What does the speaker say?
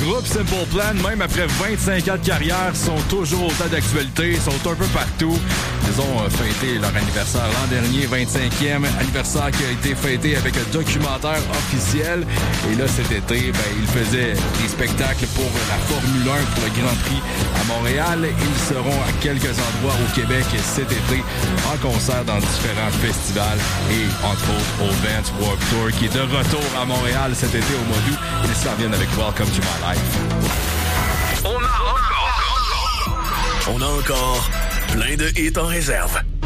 groupe Simple Plan, même après 25 ans de carrière, sont toujours autant d'actualité, sont un peu partout. Ils ont fêté leur anniversaire l'an dernier, 25e anniversaire qui a été fêté avec un documentaire officiel. Et là, cet été, ils faisaient des spectacles pour la Formule 1, pour le Grand Prix à Montréal. Ils seront à quelques endroits au Québec cet été en concert dans différents festivals et entre autres au Vans Warped Tour qui est de retour à Montréal cet été au mois d'août. Ils s'en viennent avec Welcome to My Life. On a encore plein de hits en réserve.